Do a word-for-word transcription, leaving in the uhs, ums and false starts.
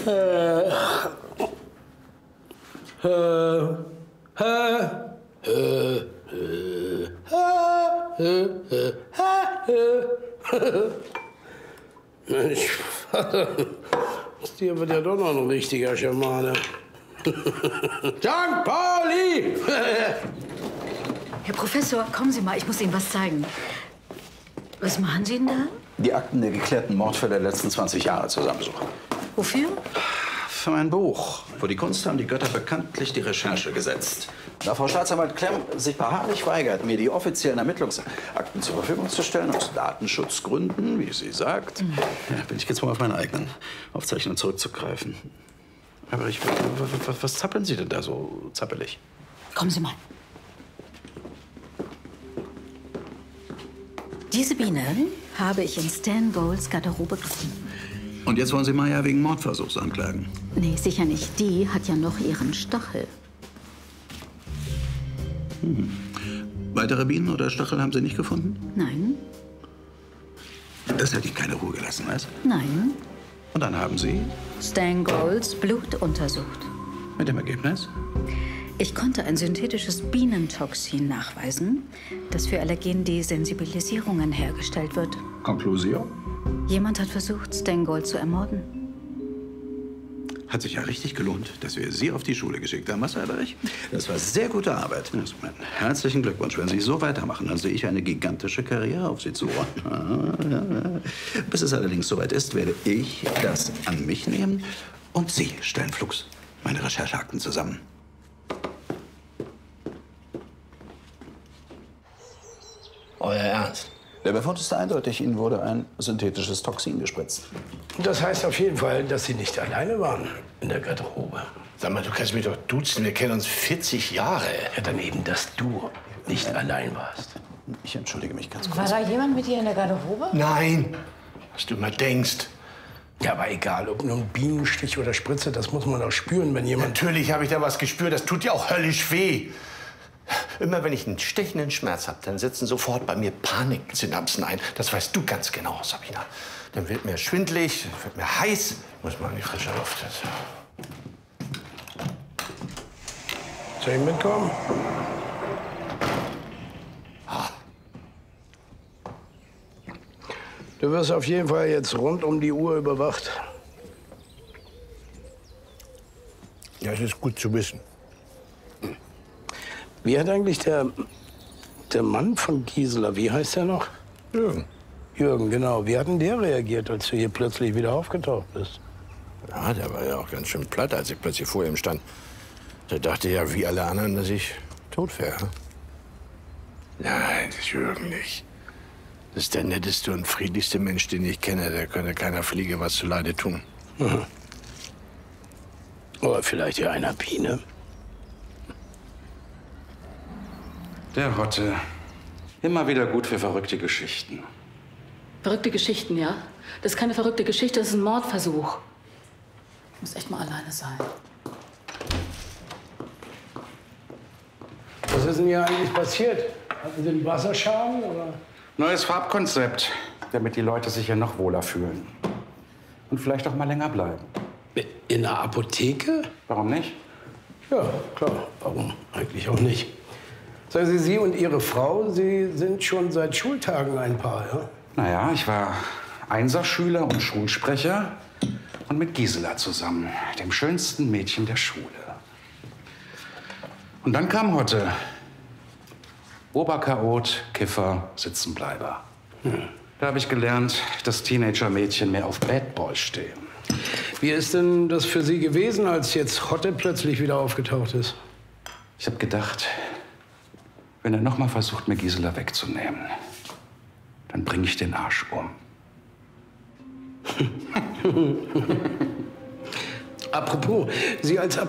Äh, äh, äh, äh, äh, Mensch, aus dir wird ja doch noch ein richtiger Schamane. Sankt Pauli! Herr Professor, kommen Sie mal, ich muss Ihnen was zeigen. Was machen Sie denn da? Die Akten der geklärten Mordfälle der letzten zwanzig Jahre zusammensuchen. Wofür? Für mein Buch. Vor die Kunst haben die Götter bekanntlich die Recherche gesetzt. Da Frau Staatsanwalt Klemm sich beharrlich weigert, mir die offiziellen Ermittlungsakten zur Verfügung zu stellen, aus Datenschutzgründen, wie sie sagt, mhm. bin ich gezwungen, auf meine eigenen Aufzeichnungen zurückzugreifen. Aber ich, was, was zappeln Sie denn da so zappelig? Kommen Sie mal. Diese Biene habe ich in Stan Golds Garderobe gefunden. Und jetzt wollen Sie Maya wegen Mordversuchs anklagen? Nee, sicher nicht. Die hat ja noch ihren Stachel. Hm. Weitere Bienen oder Stachel haben Sie nicht gefunden? Nein. Das hätte ich keine Ruhe gelassen, was? Nein. Und dann haben Sie Stan Golds Blut untersucht. Mit dem Ergebnis? Ich konnte ein synthetisches Bienentoxin nachweisen, das für Allergendesensibilisierungen hergestellt wird. Konklusion? Jemand hat versucht, Stan Gold zu ermorden. Hat sich ja richtig gelohnt, dass wir Sie auf die Schule geschickt haben, was, Herr Berich? Das war sehr gute Arbeit. Also, herzlichen Glückwunsch. Wenn Sie so weitermachen, dann sehe ich eine gigantische Karriere auf Sie zu. Bis es allerdings soweit ist, werde ich das an mich nehmen und Sie stellen flugs meine Rechercheakten zusammen. Euer Ernst? Der Befund ist eindeutig. Ihnen wurde ein synthetisches Toxin gespritzt. Das heißt auf jeden Fall, dass Sie nicht alleine waren in der Garderobe. Sag mal, du kannst mich doch duzen. Wir kennen uns vierzig Jahre. Ja, dann eben, dass du nicht allein warst. Ich entschuldige mich ganz kurz. War da jemand mit dir in der Garderobe? Nein, was du immer denkst. Ja, aber egal, ob nun Bienenstich oder Spritze, das muss man doch spüren, wenn jemand... Natürlich habe ich da was gespürt. Das tut ja auch höllisch weh. Immer wenn ich einen stechenden Schmerz habe, dann setzen sofort bei mir Paniksynapsen ein. Das weißt du ganz genau, Sabina. Dann wird mir schwindelig, wird mir heiß. Muss man in die frische Luft. Soll ich mitkommen? Ah. Du wirst auf jeden Fall jetzt rund um die Uhr überwacht. Ja, das ist gut zu wissen. Wie hat eigentlich der, der Mann von Gisela, wie heißt er noch? Jürgen. Jürgen, genau. Wie hat denn der reagiert, als du hier plötzlich wieder aufgetaucht bist? Ja, der war ja auch ganz schön platt, als ich plötzlich vor ihm stand. Der dachte ja, wie alle anderen, dass ich tot wäre. Nein, das Jürgen nicht. Das ist der netteste und friedlichste Mensch, den ich kenne. Der könnte keiner Fliege was zuleide tun. Mhm. Oder vielleicht ja einer Biene. Der Rotte. Immer wieder gut für verrückte Geschichten. Verrückte Geschichten, ja? Das ist keine verrückte Geschichte, das ist ein Mordversuch. Ich muss echt mal alleine sein. Was ist denn hier eigentlich passiert? Hatten Sie einen Wasserschaden, oder? Neues Farbkonzept, damit die Leute sich hier noch wohler fühlen. Und vielleicht auch mal länger bleiben. In der Apotheke? Warum nicht? Ja, klar. Warum eigentlich auch nicht? Sagen Sie, Sie und Ihre Frau, Sie sind schon seit Schultagen ein Paar, ja? Naja, ich war Einserschüler und Schulsprecher und mit Gisela zusammen, dem schönsten Mädchen der Schule. Und dann kam Hotte. Oberchaot, Kiffer, Sitzenbleiber. Hm. Da habe ich gelernt, dass Teenager-Mädchen mehr auf Bad Boys stehen. Wie ist denn das für Sie gewesen, als jetzt Hotte plötzlich wieder aufgetaucht ist? Ich habe gedacht, wenn er noch mal versucht, mir Gisela wegzunehmen, dann bringe ich den Arsch um. Apropos, Sie als